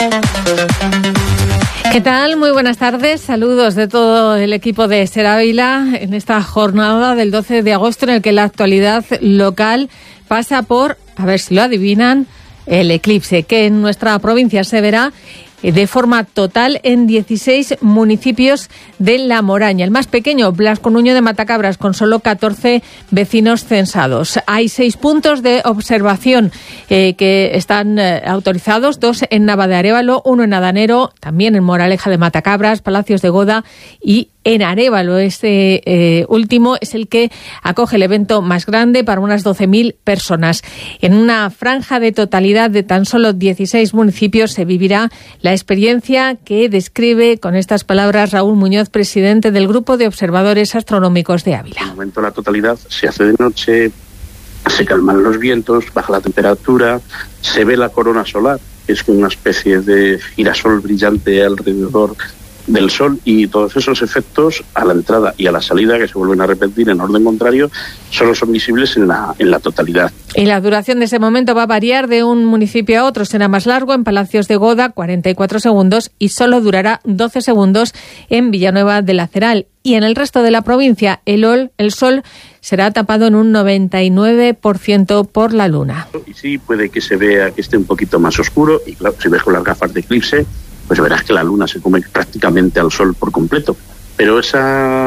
¿Qué tal? Muy buenas tardes. Saludos de todo el equipo de Ser Ávila en esta jornada del 12 de agosto en el que la actualidad local pasa por, a ver si lo adivinan, el eclipse, que en nuestra provincia se verá de forma total en 16 municipios de La Moraña. El más pequeño, Blasco Nuño de Matacabras, con solo 14 vecinos censados. Hay 6 puntos de observación que están autorizados, 2 en Nava de Arévalo, 1 en Adanero, también en Moraleja de Matacabras, Palacios de Goda y en Arévalo. Este último es el que acoge el evento más grande para unas 12.000 personas. En una franja de totalidad de tan solo 16 municipios se vivirá la experiencia que describe con estas palabras Raúl Muñoz, presidente del Grupo de Observadores Astronómicos de Ávila. En el momento de la totalidad se hace de noche, se calman los vientos, baja la temperatura, se ve la corona solar, que es una especie de girasol brillante alrededor del Sol, y todos esos efectos a la entrada y a la salida, que se vuelven a repetir en orden contrario, solo son visibles en la totalidad. Y la duración de ese momento va a variar de un municipio a otro. Será más largo en Palacios de Goda, 44 segundos, y solo durará 12 segundos en Villanueva de la Ceral. Y en el resto de la provincia, el sol será tapado en un 99% por la luna. Y sí, puede que se vea que esté un poquito más oscuro, y claro, si ves con las gafas de eclipse, pues verás que la luna se come prácticamente al sol por completo. Pero ese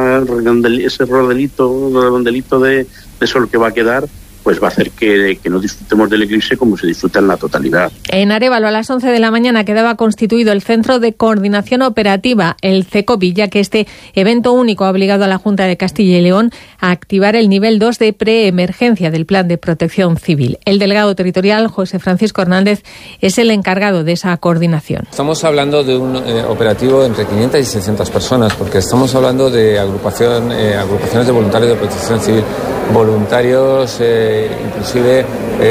redondelito de sol que va a quedar, pues va a hacer que no disfrutemos del eclipse como se disfruta en la totalidad. En Arévalo, a las 11 de la mañana, quedaba constituido el Centro de Coordinación Operativa, el CECOPI, ya que este evento único ha obligado a la Junta de Castilla y León a activar el nivel 2 de preemergencia del Plan de Protección Civil. El delegado territorial, José Francisco Hernández, es el encargado de esa coordinación. Estamos hablando de un operativo entre 500 y 600 personas, porque estamos hablando de agrupaciones de voluntarios de protección civil, voluntarios inclusive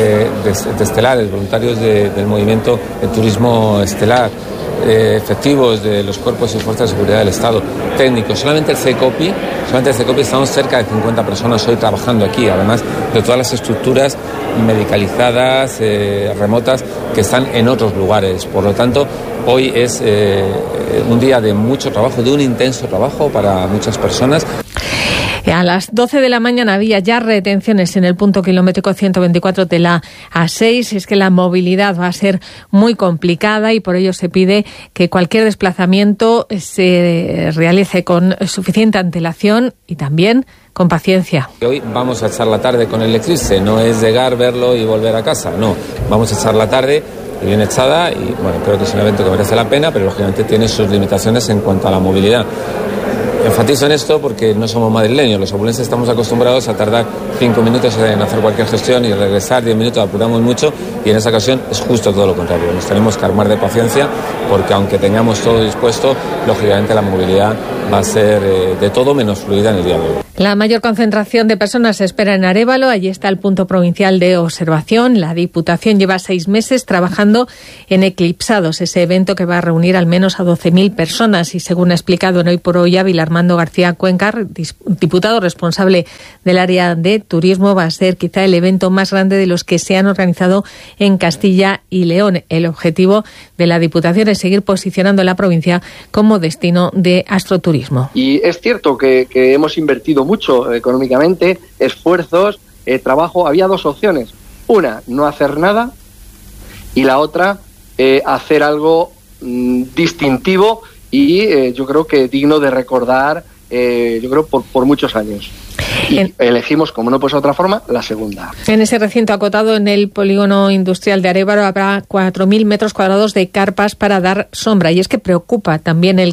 de estelares, voluntarios del movimiento de turismo estelar, efectivos de los cuerpos y fuerzas de seguridad del Estado, técnicos. Solamente el CECOPI estamos cerca de 50 personas hoy trabajando aquí, además de todas las estructuras medicalizadas, remotas, que están en otros lugares. Por lo tanto, hoy es un día de mucho trabajo, de un intenso trabajo para muchas personas. A las 12 de la mañana había ya retenciones en el punto kilométrico 124 de la A6. Es que la movilidad va a ser muy complicada y por ello se pide que cualquier desplazamiento se realice con suficiente antelación y también con paciencia. Hoy vamos a echar la tarde con el eclipse, no es llegar, verlo y volver a casa, no. Vamos a echar la tarde bien echada y bueno, creo que es un evento que merece la pena, pero lógicamente tiene sus limitaciones en cuanto a la movilidad. Enfatizo en esto porque no somos madrileños, los abulenses estamos acostumbrados a tardar 5 minutos en hacer cualquier gestión y regresar 10 minutos, apuramos mucho, y en esta ocasión es justo todo lo contrario. Nos tenemos que armar de paciencia porque aunque tengamos todo dispuesto, lógicamente la movilidad va a ser de todo menos fluida en el día de hoy. La mayor concentración de personas se espera en Arévalo. Allí está el punto provincial de observación. La Diputación lleva 6 meses trabajando en Eclipsados, ese evento que va a reunir al menos a 12.000 personas. Y según ha explicado en Hoy por Hoy Ávila, Armando García Cuencar, diputado responsable del área de turismo, va a ser quizá el evento más grande de los que se han organizado en Castilla y León. El objetivo de la Diputación es seguir posicionando a la provincia como destino de astroturismo. Y es cierto que hemos invertido mucho económicamente, esfuerzos, trabajo. Había 2 opciones. Una, no hacer nada, y la otra, hacer algo distintivo y yo creo que digno de recordar, yo creo por muchos años. Y elegimos, como no puede ser de otra forma, la segunda. En ese recinto acotado en el polígono industrial de Arévalo habrá 4.000 metros cuadrados de carpas para dar sombra. Y es que preocupa también el